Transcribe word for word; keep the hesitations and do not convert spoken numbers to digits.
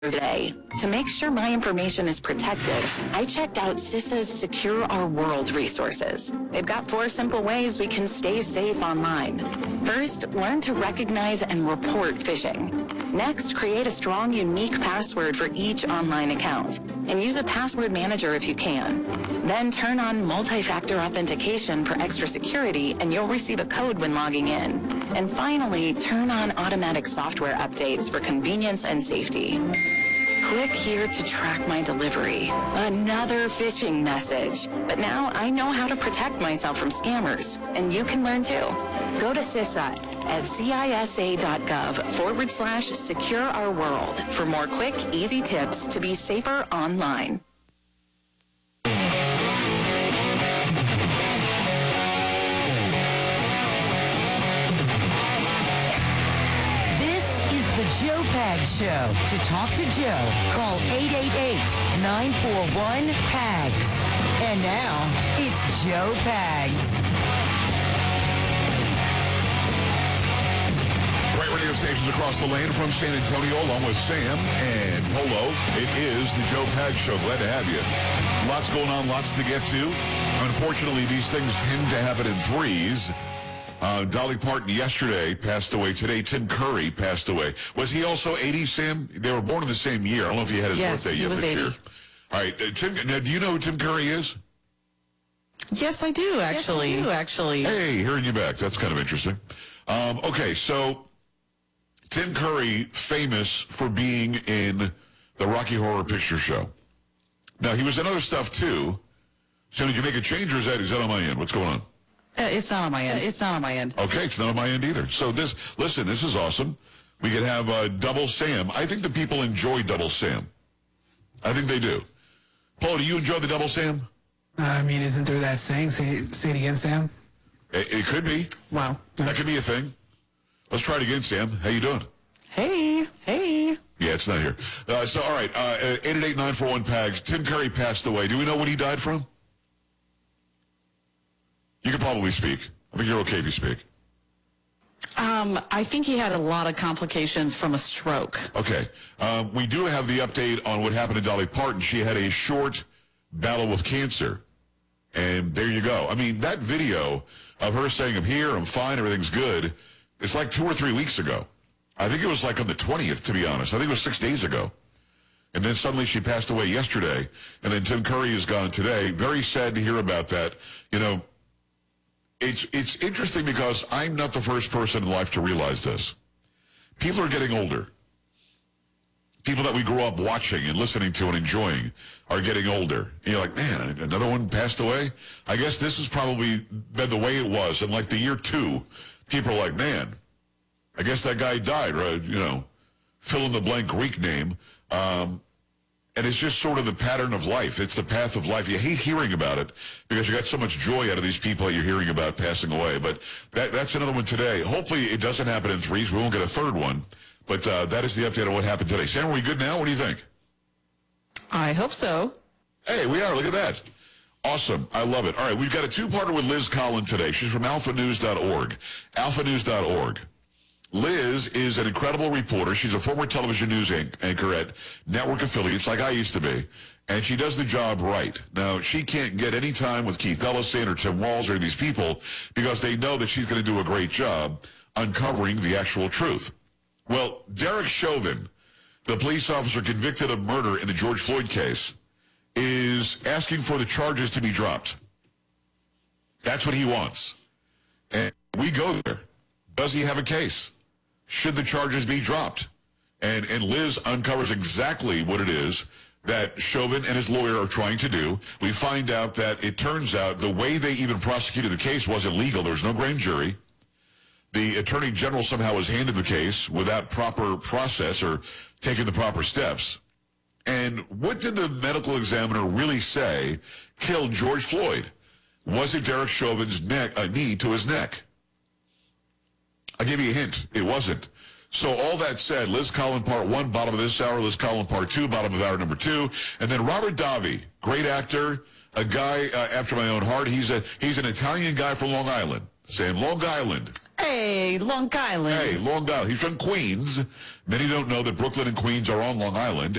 Today, to make sure my information is protected, I checked out CISA's Secure Our World resources. They've got four simple ways we can stay safe online. First, learn to recognize and report phishing. Next, create a strong, unique password for each online account, and use a password manager if you can. Then turn on multi-factor authentication for extra security, and you'll receive a code when logging in. And finally, turn on automatic software updates for convenience and safety. Click here to track my delivery. Another phishing message. But now I know how to protect myself from scammers, and you can learn too. Go to CISA at cisa.gov forward slash secure our world for more quick, easy tips to be safer online. The Joe Pags Show. To talk to Joe, call eight eight eight, nine four one, P A G S. And now, it's Joe Pags. Great radio stations across the land from San Antonio, along with Sam and Polo. It is the Joe Pags Show. Glad to have you. Lots going on, lots to get to. Unfortunately, these things tend to happen in threes. Uh, Dolly Parton yesterday passed away. Today, Tim Curry passed away. Was he also eighty, Sam? They were born in the same year. I don't know if he had his yes, birthday he yet was this eighty. year. All right. Uh, Tim, now, do you know who Tim Curry is? Yes, I do, actually. Yes, I do, actually. Hey, hearing you back. That's kind of interesting. Um, okay, so Tim Curry, famous for being in the Rocky Horror Picture Show. Now, he was in other stuff, too. So did you make a change, or is that, is that on my end? What's going on? Uh, it's not on my end. It's not on my end. Okay, it's not on my end either. So this, listen, this is awesome. We could have uh, Double Sam. I think the people enjoy Double Sam. I think they do. Paul, do you enjoy the Double Sam? Uh, I mean, isn't there that saying? Say, say it again, Sam. It, it could be. Wow. That could be a thing. Let's try it again, Sam. How you doing? Hey, hey. Yeah, it's not here. Uh, so, all right, uh, eight eight eight, nine four one, P A G S. Tim Curry passed away. Do we know what he died from? You can probably speak. I think you're okay if you speak. Um, I think he had a lot of complications from a stroke. Okay. Um, we do have the update on what happened to Dolly Parton. She had a short battle with cancer. And there you go. I mean, that video of her saying, I'm here, I'm fine, everything's good, it's like two or three weeks ago. I think it was like on the twentieth, to be honest. I think it was six days ago. And then suddenly she passed away yesterday. And then Tim Curry is gone today. Very sad to hear about that. You know, It's it's interesting because I'm not the first person in life to realize this. People are getting older. People that we grew up watching and listening to and enjoying are getting older. And you're like, man, another one passed away? I guess this has probably been the way it was. And like the year two, people are like, man, I guess that guy died, right? You know, fill in the blank Greek name. Um, And it's just sort of the pattern of life. It's the path of life. You hate hearing about it because you got so much joy out of these people that you're hearing about passing away. But that, that's another one today. Hopefully it doesn't happen in threes. We won't get a third one. But uh, that is the update on what happened today. Sam, are we good now? What do you think? I hope so. Hey, we are. Look at that. Awesome. I love it. All right, we've got a two-parter with Liz Collin today. She's from alpha news dot org. alpha news dot org. Liz is an incredible reporter. She's a former television news anchor at network affiliates like I used to be, and she does the job right. Now, she can't get any time with Keith Ellison or Tim Walz or these people because they know that she's going to do a great job uncovering the actual truth. Well, Derek Chauvin, the police officer convicted of murder in the George Floyd case, is asking for the charges to be dropped. That's what he wants. And we go there. Does he have a case? Should the charges be dropped? And and Liz uncovers exactly what it is that Chauvin and his lawyer are trying to do. We find out that it turns out the way they even prosecuted the case wasn't legal. There was no grand jury. The attorney general somehow has handed the case without proper process or taking the proper steps. And what did the medical examiner really say killed George Floyd? Was it Derek Chauvin's neck, a knee to his neck? I'll give you a hint. It wasn't. So all that said, Liz Collin part one, bottom of this hour. Liz Collin part two, bottom of hour number two. And then Robert Davi, great actor, a guy uh, after my own heart. He's a he's an Italian guy from Long Island. Saying Long Island. Hey, Long Island. Hey, Long Island. He's from Queens. Many don't know that Brooklyn and Queens are on Long Island.